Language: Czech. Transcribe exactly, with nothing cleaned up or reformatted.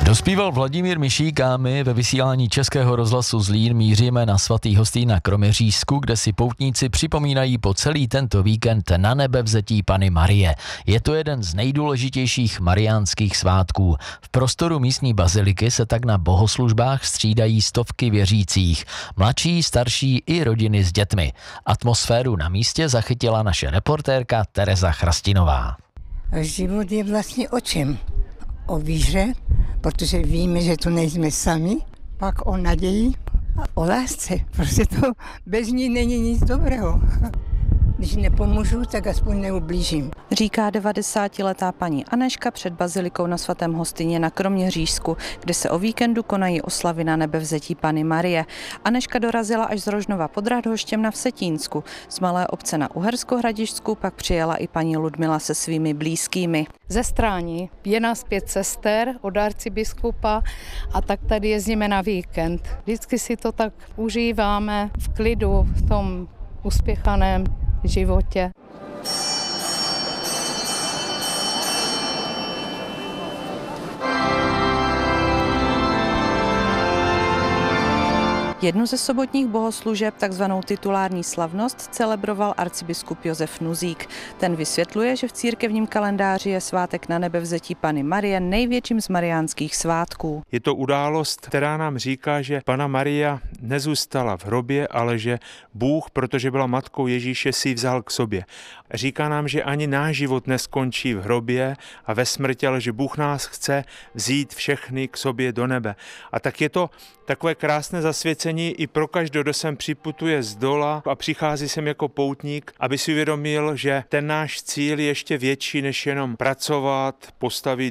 Dospíval Vladimír Mišík a my ve vysílání Českého rozhlasu Zlín míříme na svatý Hostýn na Kroměřížsku, kde si poutníci připomínají po celý tento víkend na nebevzetí Panny Marie. Je to jeden z nejdůležitějších mariánských svátků. V prostoru místní baziliky se tak na bohoslužbách střídají stovky věřících, mladší, starší i rodiny s dětmi. Atmosféru na místě zachytila naše reportérka Tereza Chrastinová. Život je vlastně o čem? O víře, protože víme, že tu nejsme sami, pak o naději a o lásce, protože to bez ní není nic dobrého. Když nepomůžu, tak aspoň neublížím. Říká devadesátiletá paní Aneška před bazilikou na svatém Hostýně na Kroměřížsku, kde se o víkendu konají oslavy na nebevzetí Panny Marie. Aneška dorazila až z Rožnova pod Radhoštěm na Vsetínsku. Z malé obce na Uherskohradišťsku pak přijela i paní Ludmila se svými blízkými. Ze Strání je nás pět sester od arcibiskupa a tak tady jezdíme na víkend. Vždycky si to tak užíváme v klidu, v tom uspěchaném životě. Jednu ze sobotních bohoslužeb, takzvanou titulární slavnost, celebroval arcibiskup Josef Nuzík. Ten vysvětluje, že v církevním kalendáři je svátek na nebevzetí Panny Marie největším z mariánských svátků. Je to událost, která nám říká, že Panna Maria nezůstala v hrobě, ale že Bůh, protože byla matkou Ježíše, si ji vzal k sobě. Říká nám, že ani náš život neskončí v hrobě a ve smrti, ale že Bůh nás chce vzít všechny k sobě do nebe. A tak je to takové krásné zasvěcení i pro každého, kdo sem připutuje z dola a přichází sem jako poutník, aby si uvědomil, že ten náš cíl je ještě větší, než jenom pracovat, postavit